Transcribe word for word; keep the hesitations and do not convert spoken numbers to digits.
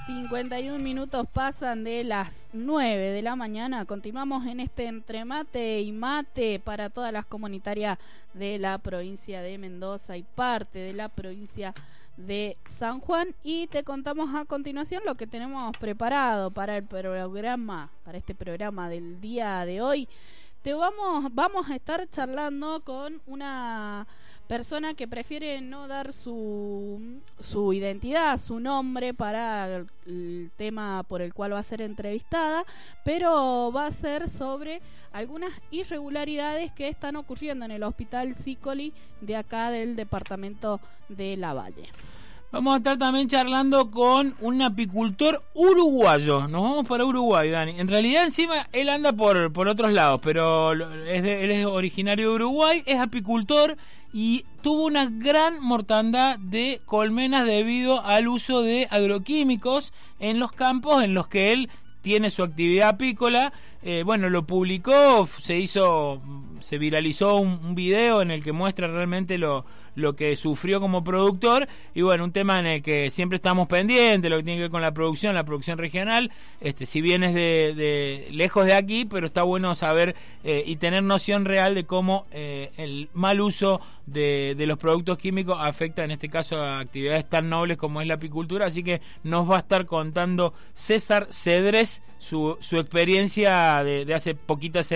cincuenta y un minutos pasan de las nueve de la mañana. Continuamos en este entremate y mate para todas las comunitarias de la provincia de Mendoza y parte de la provincia de San Juan, y te contamos a continuación lo que tenemos preparado para el programa, para este programa del día de hoy. Te vamos, vamos a estar charlando con una persona que prefiere no dar su, su identidad, su nombre para el, el tema por el cual va a ser entrevistada, pero va a ser sobre algunas irregularidades que están ocurriendo en el Hospital Sicoli de acá del departamento de Lavalle. Vamos a estar también charlando con un apicultor uruguayo. Nos vamos para Uruguay, Dani. En realidad encima él anda por, por otros lados, pero es de, él es originario de Uruguay, es apicultor y tuvo una gran mortandad de colmenas debido al uso de agroquímicos en los campos en los que él tiene su actividad apícola. Eh, bueno, lo publicó, se hizo, se viralizó un, un video en el que muestra realmente lo, lo que sufrió como productor, y bueno, un tema en el que siempre estamos pendientes, lo que tiene que ver con la producción, la producción regional, este, si bien es de, de lejos de aquí, pero está bueno saber eh, y tener noción real de cómo eh, el mal uso de, de los productos químicos afecta en este caso a actividades tan nobles como es la apicultura. Así que nos va a estar contando César Cedrés su, su experiencia de, de hace poquitas semanas